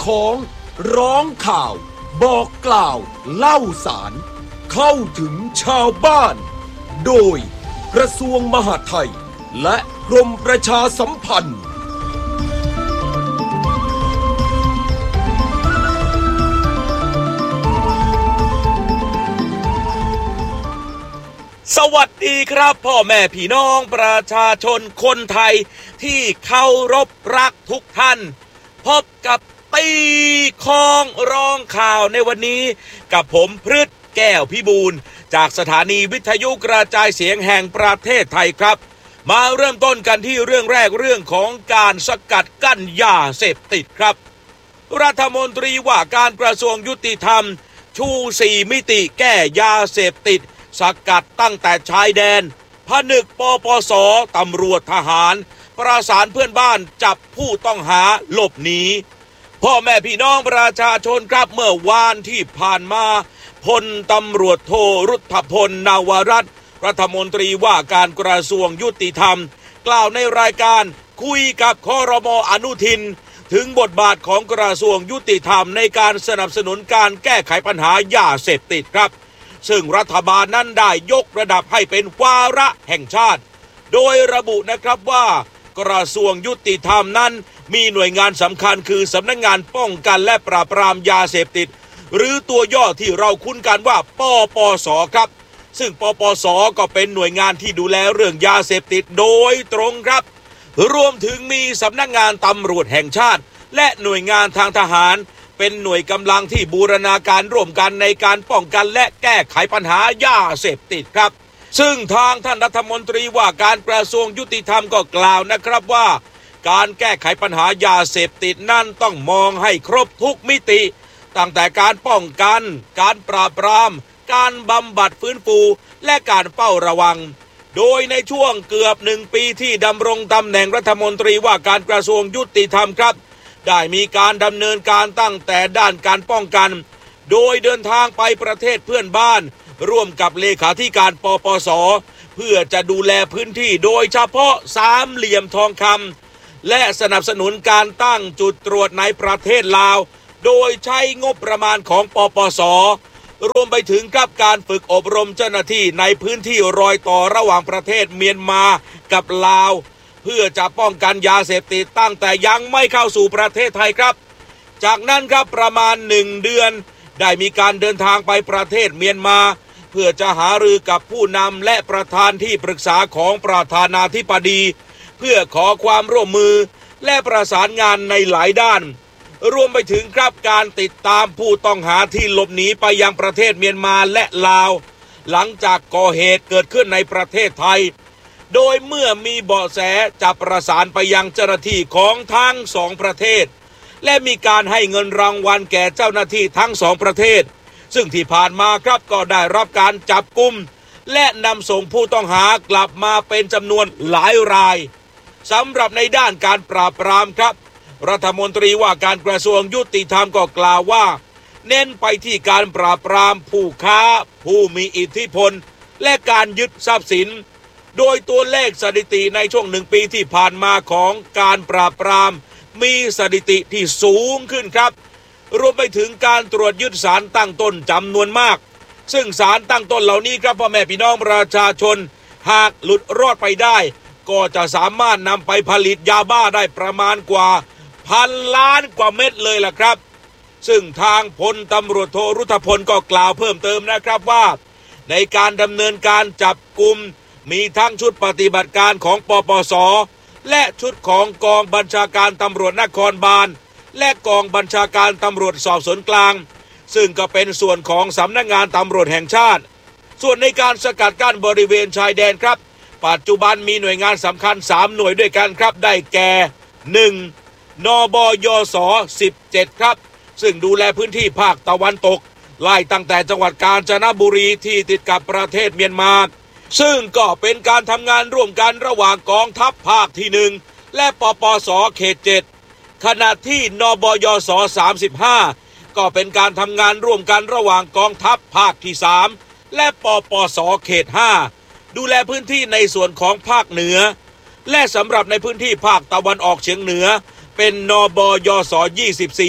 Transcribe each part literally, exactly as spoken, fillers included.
ของร้องข่าวบอกกล่าวเล่าสารเข้าถึงชาวบ้านโดยกระทรวงมหาดไทยและกรมประชาสัมพันธ์สวัสดีครับพ่อแม่พี่น้องประชาชนคนไทยที่เคารพรักทุกท่านพบกับตีคองร้องข่าวในวันนี้กับผมพฤทธิ์แก้วพิบูลจากสถานีวิทยุกระจายเสียงแห่งประเทศไทยครับมาเริ่มต้นกันที่เรื่องแรกเรื่องของการสกัดกั้นยาเสพติดครับรัฐมนตรีว่าการกระทรวงยุติธรรมชูสี่มิติแก้ยาเสพติดสกัดตั้งแต่ชายแดนผนึกปปส.ตำรวจทหารประสานเพื่อนบ้านจับผู้ต้องหาหลบหนีพ่อแม่พี่น้องประชาชนครับเมื่อวานที่ผ่านมาพลตำรวจโทรุทธพลนาวรัตน์รัฐมนตรีว่าการกระทรวงยุติธรรมกล่าวในรายการคุยกับครม.อนุทินถึงบทบาทของกระทรวงยุติธรรมในการสนับสนุนการแก้ไขปัญหายาเสพติดครับซึ่งรัฐบาลนั้นได้ยกระดับให้เป็นวาระแห่งชาติโดยระบุนะครับว่ากระทรวงยุติธรรมนั้นมีหน่วยงานสำคัญคือสำนักงานป้องกันและปราบปรามยาเสพติดหรือตัวย่อที่เราคุ้นกันว่าปปส.ครับซึ่งปปส.ก็เป็นหน่วยงานที่ดูแลเรื่องยาเสพติดโดยตรงครับรวมถึงมีสำนักงานตำรวจแห่งชาติและหน่วยงานทางทหารเป็นหน่วยกำลังที่บูรณาการร่วมกันในการป้องกันและแก้ไขปัญหายาเสพติดครับซึ่งทางท่านรัฐมนตรีว่าการกระทรวงยุติธรรมก็กล่าวนะครับว่าการแก้ไขปัญหายาเสพติดนั่นต้องมองให้ครบทุกมิติตั้งแต่การป้องกันการปราบปรามการบำบัดฟื้นฟูและการเฝ้าระวังโดยในช่วงเกือบหนึ่งปีที่ดำรงตำแหน่งรัฐมนตรีว่าการกระทรวงยุติธรรมครับได้มีการดำเนินการตั้งแต่ด้านการป้องกันโดยเดินทางไปประเทศเพื่อนบ้านร่วมกับเลขาธิการปปส.เพื่อจะดูแลพื้นที่โดยเฉพาะสามเหลี่ยมทองคำและสนับสนุนการตั้งจุดตรวจในประเทศลาวโดยใช้งบประมาณของปปส.รวมไปถึงกับการฝึกอบรมเจ้าหน้าที่ในพื้นที่รอยต่อระหว่างประเทศเมียนมากับลาวเพื่อจะป้องกันยาเสพติดตั้งแต่ยังไม่เข้าสู่ประเทศไทยครับจากนั้นครับประมาณหนึ่งเดือนได้มีการเดินทางไปประเทศเมียนมาเพื่อจะหารือกับผู้นำและประธานที่ปรึกษาของประธานาธิบดีเพื่อขอความร่วมมือและประสานงานในหลายด้านรวมไปถึงครับการติดตามผู้ต้องหาที่หลบหนีไปยังประเทศเมียนมาและลาวหลังจากก่อเหตุเกิดขึ้นในประเทศไทยโดยเมื่อมีเบาะแสจะประสานไปยังเจ้าหน้าที่ของทั้งสองประเทศและมีการให้เงินรางวัลแก่เจ้าหน้าที่ทั้งสองประเทศซึ่งที่ผ่านมาครับก็ได้รับการจับกุมและนำส่งผู้ต้องหากลับมาเป็นจำนวนหลายรายสำหรับในด้านการปราบปรามครับรัฐมนตรีว่าการกระทรวงยุติธรรมก็กล่าวว่าเน้นไปที่การปราบปรามผู้ค้าผู้มีอิทธิพลและการยึดทรัพย์สินโดยตัวเลขสถิติในช่วงหนึ่งปีที่ผ่านมาของการปราบปรามมีสถิติที่สูงขึ้นครับรวมไปถึงการตรวจยึดสารตั้งต้นจำนวนมากซึ่งสารตั้งต้นเหล่านี้ครับพ่อแม่พี่น้องประชาชนหากหลุดรอดไปได้ก็จะสามารถนำไปผลิตยาบ้าได้ประมาณกว่าพันล้านกว่าเม็ดเลยล่ะครับซึ่งทางพลตำรวจโทรุทธพลก็กล่าวเพิ่มเติมนะครับว่าในการดำเนินการจับกุมมีทั้งชุดปฏิบัติการของปปส.และชุดของกองบัญชาการตำรวจนครบาลและกองบัญชาการตำรวจสอบสวนกลางซึ่งก็เป็นส่วนของสำนักงานตำรวจแห่งชาติส่วนในการสกัดกั้นบริเวณชายแดนครับปัจจุบันมีหน่วยงานสำคัญสามหน่วยด้วยกันครับได้แก่หนึ่งนบยสสิบเจ็ดครับซึ่งดูแลพื้นที่ภาคตะวันตกไล่ตั้งแต่จังหวัดกาญจนบุรีที่ติดกับประเทศเมียนมาซึ่งก็เป็นการทำงานร่วมกันระหว่างกองทัพภาคที่หนึ่งและปปส.เขตเจ็ดขณะที่นบยสสามสิบห้าก็เป็นการทำงานร่วมกันระหว่างกองทัพภาคที่สามและปปส.เขตห้าดูแลพื้นที่ในส่วนของภาคเหนือและสำหรับในพื้นที่ภาคตะวันออกเฉียงเหนือเป็นนบยสยี่สิบสี่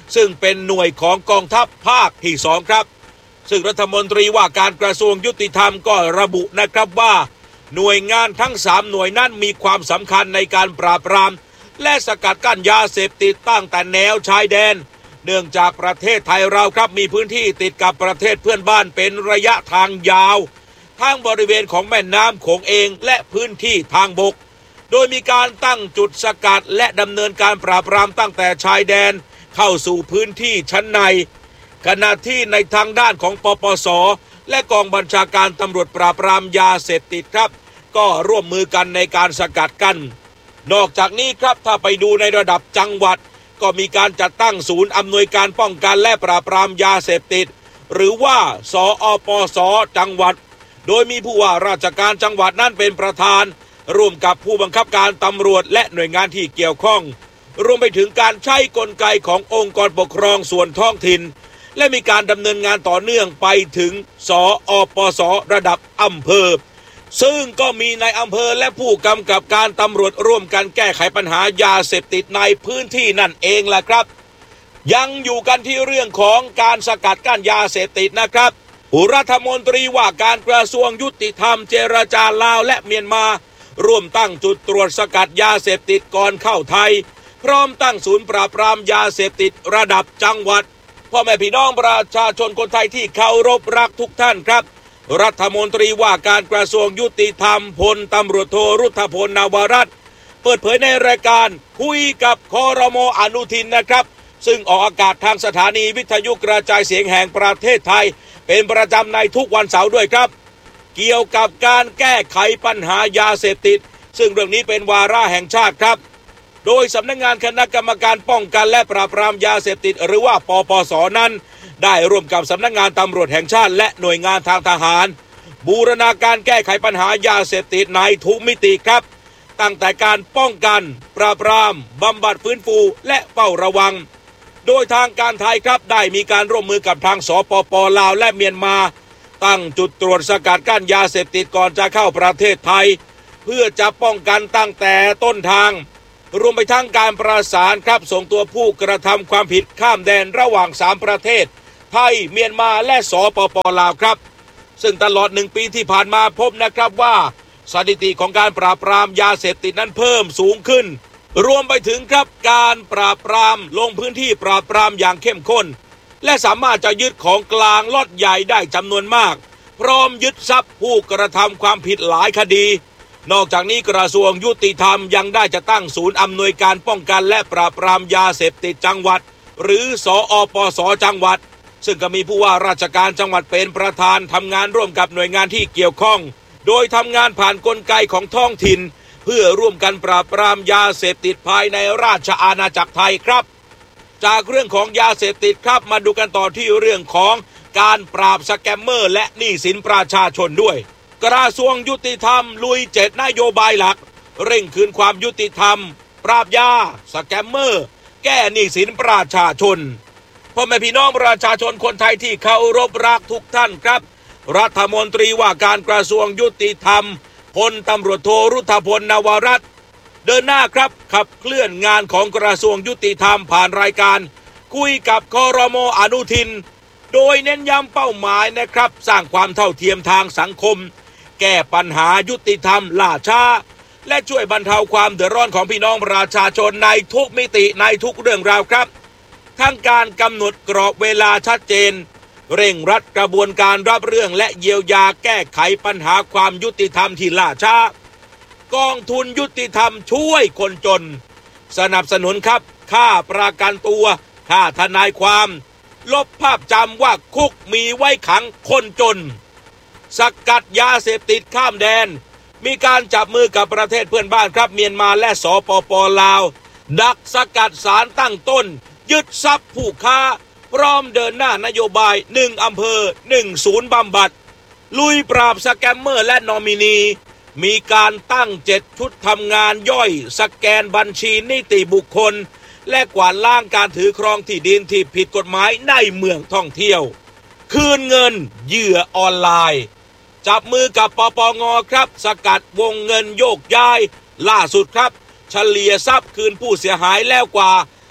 ซึ่งเป็นหน่วยของกองทัพภาคที่สองครับซึ่งรัฐมนตรีว่าการกระทรวงยุติธรรมก็ระบุนะครับว่าหน่วยงานทั้งสามหน่วยนั้นมีความสำคัญในการปราบปรามและสกัดกั้นยาเสพติดตั้งแต่แนวชายแดนเนื่องจากประเทศไทยเราครับมีพื้นที่ติดกับประเทศเพื่อนบ้านเป็นระยะทางยาวทั้งบริเวณของแม่น้ำโขงเองและพื้นที่ทางบกโดยมีการตั้งจุดสกัดและดำเนินการปราบปรามตั้งแต่ชายแดนเข้าสู่พื้นที่ชั้นในขณะที่ในทางด้านของปปส.และกองบัญชาการตำรวจปราบปรามยาเสพติดครับก็ร่วมมือกันในการสกัดกั้นนอกจากนี้ครับถ้าไปดูในระดับจังหวัดก็มีการจัดตั้งศูนย์อำนวยการป้องกันและปราบปรามยาเสพติดหรือว่าสอปส.จังหวัดโดยมีผู้ว่าราชการจังหวัดนั่นเป็นประธานร่วมกับผู้บังคับการตำรวจและหน่วยงานที่เกี่ยวข้องรวมไปถึงการใช้กลไกขององค์กรปกครองส่วนท้องถิ่นและมีการดำเนินงานต่อเนื่องไปถึงสอปส.ระดับอำเภอซึ่งก็มีในอำเภอและผู้กำกับการตำรวจร่วมกันแก้ไขปัญหายาเสพติดในพื้นที่นั่นเองล่ะครับยังอยู่กันที่เรื่องของการสกัดกั้นยาเสพติดนะครับรัฐมนตรีว่าการกระทรวงยุติธรรมเจรจาลาวและเมียนมาร่วมตั้งจุดตรวจสกัดยาเสพติดก่อนเข้าไทยพร้อมตั้งศูนย์ปราบปรามยาเสพติดระดับจังหวัดพ่อแม่พี่น้องประชาชนคนไทยที่เคารพรักทุกท่านครับรัฐมนตรีว่าการกระทรวงยุติธรรมพลตำรวจโทรุทธพลนวรัตน์เปิดเผยในรายการคุยกับครม.อนุทินนะครับซึ่งออกอากาศทางสถานีวิทยุกระจายเสียงแห่งประเทศไทยเป็นประจำในทุกวันเสาร์ด้วยครับเกี่ยวกับการแก้ไขปัญหายาเสพติดซึ่งเรื่องนี้เป็นวาระแห่งชาติครับโดยสำนักงานคณะกรรมการป้องกันและปราบปรามยาเสพติดหรือว่าปปส.นั้นได้ร่วมกับสำนักงานตำรวจแห่งชาติและหน่วยงานทางทหารบูรณาการแก้ไขปัญหายาเสพติดในทุกมิติครับตั้งแต่การป้องกันปราบปรามบำบัดฟื้นฟูและเฝ้าระวังโดยทางการไทยครับได้มีการร่วมมือกับทางสปป.ลาวและเมียนมาตั้งจุดตรวจสกัดกั้นยาเสพติดก่อนจะเข้าประเทศไทยเพื่อจะป้องกันตั้งแต่ต้นทางรวมไปทั้งการประสานครับส่งตัวผู้กระทำความผิดข้ามแดนระหว่างสามประเทศไทยเมียนมาและสปป.ลาวครับซึ่งตลอดหนึ่งปีที่ผ่านมาพบนะครับว่าสถิติของการปราบปรามยาเสพติดนั้นเพิ่มสูงขึ้นรวมไปถึงครับการปราบปรามลงพื้นที่ปราบปรามอย่างเข้มข้นและสามารถจะยึดของกลางล็อตใหญ่ได้จำนวนมากพร้อมยึดทรัพย์ผู้กระทำความผิดหลายคดีนอกจากนี้กระทรวงยุติธรรมยังได้จะตั้งศูนย์อำนวยการป้องกันและปราบปรามยาเสพติดจังหวัดหรือสอปส.จังหวัดซึ่งก็มีผู้ว่าราชการจังหวัดเป็นประธานทำงานร่วมกับหน่วยงานที่เกี่ยวข้องโดยทำงานผ่านกลไกของท้องถิ่นเพื่อร่วมกันปราบปรามยาเสพติดภายในราชอาณาจักรไทยครับจากเรื่องของยาเสพติดครับมาดูกันต่อที่เรื่องของการปราบสแกมเมอร์และหนี้สินประชาชนด้วยกระทรวงยุติธรรมลุยเจ็ดนโยบายหลักเร่งคืนความยุติธรรมปราบยาสแกมเมอร์แก้หนี้สินประชาชนพ่อแม่พี่น้องประชาชนคนไทยที่เคารพรักทุกท่านครับรัฐมนตรีว่าการกระทรวงยุติธรรมพลตำรวจโทรุทธพลนวรัตน์เดินหน้าครับขับเคลื่อนงานของกระทรวงยุติธรรมผ่านรายการคุยกับครม.อนุทินโดยเน้นย้ำเป้าหมายนะครับสร้างความเท่าเทียมทางสังคมแก้ปัญหายุติธรรมล่าช้าและช่วยบรรเทาความเดือดร้อนของพี่น้องประชาชนในทุกมิติในทุกเรื่องราวครับทั้งการกำหนดกรอบเวลาชัดเจนเร่งรัดกระบวนการรับเรื่องและเยียวยาแก้ไขปัญหาความยุติธรรมที่ล่าช้ากองทุนยุติธรรมช่วยคนจนสนับสนุนครับค่าประกันตัวค่าทนายความลบภาพจำว่าคุกมีไว้ขังคนจนสกัดยาเสพติดข้ามแดนมีการจับมือกับประเทศเพื่อนบ้านครับเมียนมาและสปป.ลาวดักสกัดสารตั้งต้นยึดทรัพย์ผู้ค้าพร้อมเดินหน้านโยบายหนึ่งอำเภอหนึ่งศูนย์บำบัดลุยปราบสแกมเมอร์และนอมินีมีการตั้งเจ็ดชุดทำงานย่อยสแกนบัญชีนิติบุคคลและกวาดล้างการถือครองที่ดินที่ผิดกฎหมายในเมืองท่องเที่ยวคืนเงินเหยื่อออนไลน์จับมือกับปปงครับสกัดวงเงินโยกย้ายล่าสุดครับเฉลี่ยทรัพย์คืนผู้เสียหายแล้วกว่า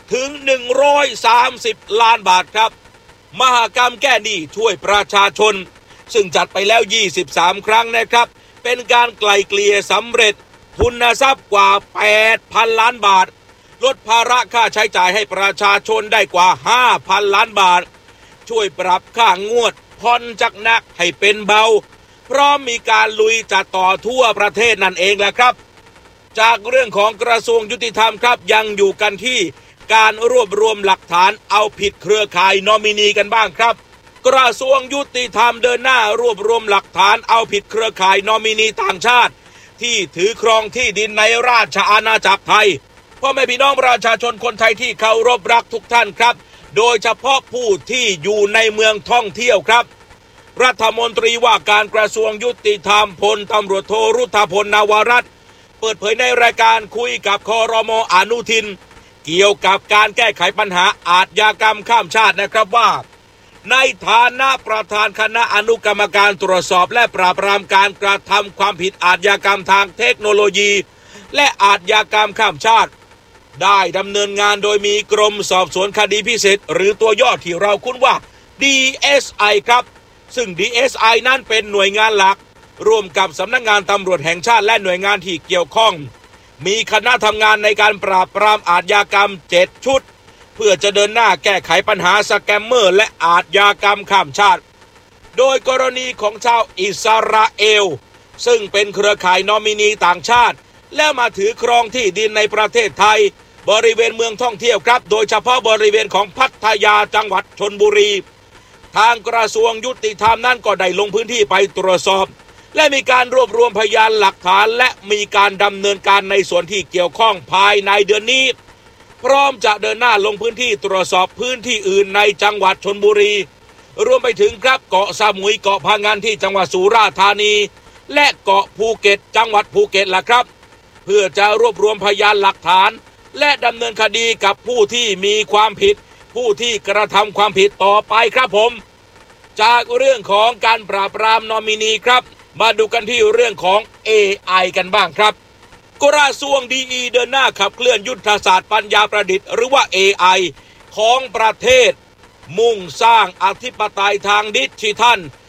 ถึงหนึ่งร้อยสามสิบล้านบาทครับมหกรรมแก้หนี้ช่วยประชาชนซึ่งจัดไปแล้วยี่สิบสามครั้งนะครับเป็นการไกล่เกลี่ยสำเร็จทุนทรัพย์กว่า แปดพัน ล้านบาทลดภาระค่าใช้จ่ายให้ประชาชนได้กว่า ห้าพัน ล้านบาทช่วยปรับค่างวดผ่อนจากหนักให้เป็นเบาพร้อมมีการลุยจัดต่อทั่วประเทศนั่นเองแหละครับจากเรื่องของกระทรวงยุติธรรมครับยังอยู่กันที่การรวบรวมหลักฐานเอาผิดเครือข่ายนอมินีกันบ้างครับกระทรวงยุติธรรมเดินหน้ารวบรวมหลักฐานเอาผิดเครือข่ายนอมินีต่างชาติที่ถือครองที่ดินในราชอาณาจักรไทยพ่อแม่พี่น้องประชาชนคนไทยที่เคารพรักทุกท่านครับโดยเฉพาะผู้ที่อยู่ในเมืองท่องเที่ยวครับรัฐมนตรีว่าการกระทรวงยุติธรรมพลตำรวจโทรุทธพลนวรัตน์เปิดเผยในรายการคุยกับครม.อนุทินเกี่ยวกับการแก้ไขปัญหาอาชญากรรมข้ามชาตินะครับว่าในฐานะประธานคณะอนุกรรมการตรวจสอบและปราบปรามการกระทำความผิดอาชญากรรมทางเทคโนโลยีและอาชญากรรมข้ามชาติได้ดำเนินงานโดยมีกรมสอบสวนคดีพิเศษหรือตัวย่อที่เราคุ้นว่า ดี เอส ไอ ครับซึ่ง ดี เอส ไอ นั้นเป็นหน่วยงานหลักร่วมกับสำนักงานตำรวจแห่งชาติและหน่วยงานที่เกี่ยวข้องมีคณะทำงานในการปราบปรามอาชญากรรมเจ็ดชุดเพื่อจะเดินหน้าแก้ไขปัญหาสแกมเมอร์และอาชญากรรมข้ามชาติโดยกรณีของชาวอิสราเอลซึ่งเป็นเครือข่ายนอมินีต่างชาติแล้วมาถือครองที่ดินในประเทศไทยบริเวณเมืองท่องเที่ยวครับโดยเฉพาะบริเวณของพัทยาจังหวัดชลบุรีทางกระทรวงยุติธรรมนั้นก็ได้ลงพื้นที่ไปตรวจสอบและมีการรวบรวมพยานหลักฐานและมีการดำเนินการในส่วนที่เกี่ยวข้องภายในเดือนนี้พร้อมจะเดินหน้าลงพื้นที่ตรวจสอบพื้นที่อื่นในจังหวัดชลบุรีรวมไปถึงครับเกาะสมุยเกาะพะงันที่จังหวัดสุราษฎร์ธานีและเกาะภูเก็ตจังหวัดภูเก็ตล่ะครับเพื่อจะรวบรวมพยานหลักฐานและดำเนินคดีกับผู้ที่มีความผิดผู้ที่กระทำความผิดต่อไปครับผมจากเรื่องของการปราบปรามนอมินีครับมาดูกันที่เรื่องของ เอ ไอ กันบ้างครับกระทรวง ดี อี เดินหน้าขับเคลื่อนยุทธศาสตร์ปัญญาประดิษฐ์หรือว่า เอ ไอ ของประเทศมุ่งสร้างอธิปไตยทางดิจิทัล